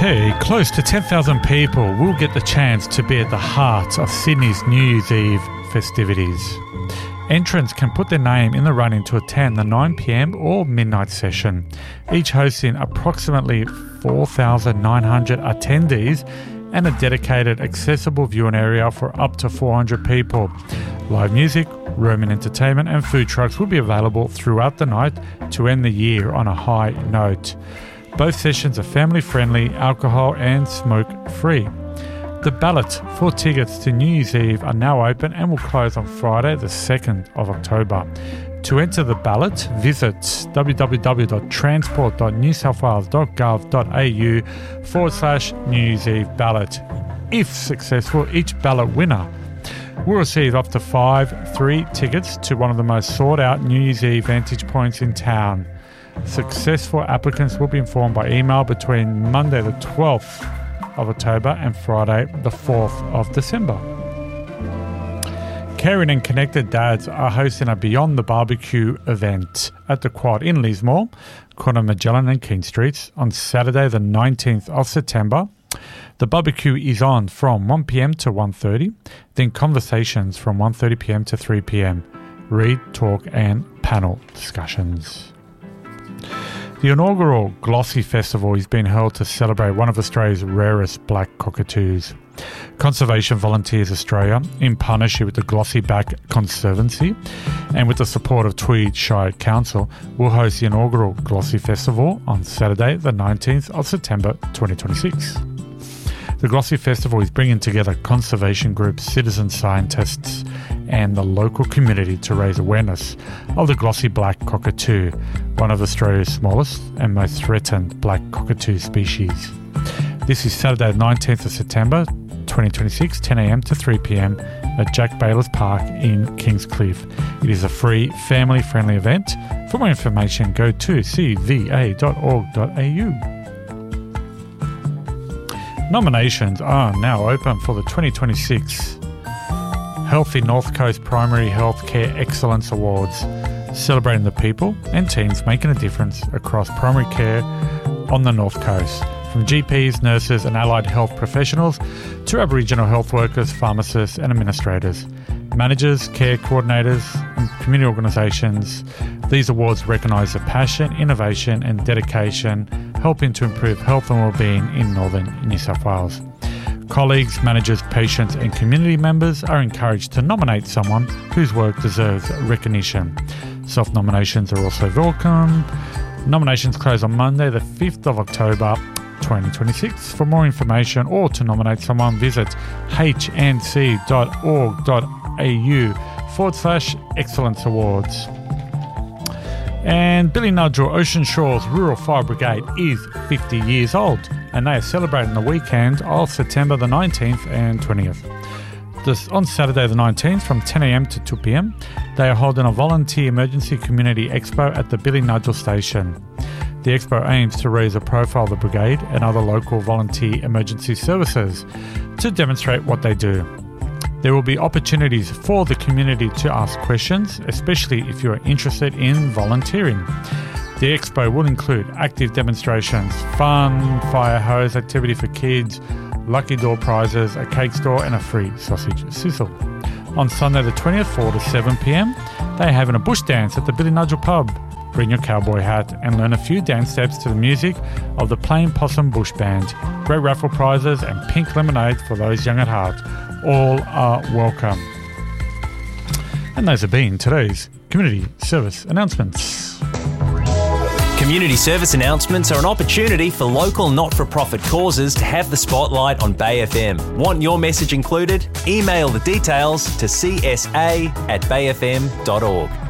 Okay, close to 10,000 people will get the chance to be at the heart of Sydney's New Year's Eve festivities. Entrants can put their name in the running to attend the 9 p.m. or midnight session, each hosting approximately 4,900 attendees and a dedicated accessible viewing area for up to 400 people. Live music, roaming entertainment and food trucks will be available throughout the night to end the year on a high note. Both sessions are family-friendly, alcohol and smoke-free. The ballot for tickets to New Year's Eve are now open and will close on Friday the 2nd of October. To enter the ballot, visit www.transport.newsouthwales.gov.au/New Year's Eve ballot. If successful, each ballot winner will receive up to 5 free tickets to one of the most sought-out New Year's Eve vantage points in town. Successful applicants will be informed by email between Monday the 12th of October and Friday the 4th of December. Caring and Connected Dads are hosting a Beyond the Barbecue event at the Quad in Lismore, corner Magellan and King Streets, on Saturday the 19th of September. The barbecue is on from 1 p.m. to 1:30, then conversations from 1:30 p.m. to 3 p.m, read, talk and panel discussions. The inaugural Glossy Festival is being held to celebrate one of Australia's rarest black cockatoos. Conservation Volunteers Australia, in partnership with the Glossy Back Conservancy and with the support of Tweed Shire Council, will host the inaugural Glossy Festival on Saturday the 19th of September 2026. The Glossy Festival is bringing together conservation groups, citizen scientists and the local community to raise awareness of the glossy black cockatoo, one of Australia's smallest and most threatened black cockatoo species. This is Saturday the 19th of September 2026, 10 a.m. to 3 p.m. at Jack Bayless Park in Kingscliff. It is a free, family-friendly event. For more information, go to cva.org.au. Nominations are now open for the 2026 Healthy North Coast Primary Healthcare Excellence Awards, celebrating the people and teams making a difference across primary care on the North Coast, from GPs, nurses and allied health professionals to Aboriginal health workers, pharmacists and administrators, managers, care coordinators and community organisations. These awards recognise the passion, innovation and dedication helping to improve health and wellbeing in northern New South Wales. Colleagues, managers, patients and community members are encouraged to nominate someone whose work deserves recognition. Self-nominations are also welcome. Nominations close on Monday the 5th of October 2026. For more information or to nominate someone, visit hnc.org.au/Excellence Awards. And Billy Nudgel Ocean Shores Rural Fire Brigade is 50 years old, and they are celebrating the weekend of September the 19th and 20th. On Saturday the 19th from 10 a.m. to 2 p.m, they are holding a volunteer emergency community expo at the Billy Nudgel station. The expo aims to raise the profile of the brigade and other local volunteer emergency services to demonstrate what they do. There will be opportunities for the community to ask questions, especially if you are interested in volunteering. The expo will include active demonstrations, fun, fire hose activity for kids, lucky door prizes, a cake store and a free sausage sizzle. On Sunday the 20th, 4 to 7 p.m, they are having a bush dance at the Billy Nudgel pub. Bring your cowboy hat and learn a few dance steps to the music of the Plain Possum Bush Band. Great raffle prizes and pink lemonade for those young at heart. All are welcome. And those have been today's community service announcements. Community service announcements are an opportunity for local not-for-profit causes to have the spotlight on Bay FM. Want your message included? Email the details to csa@bayfm.org.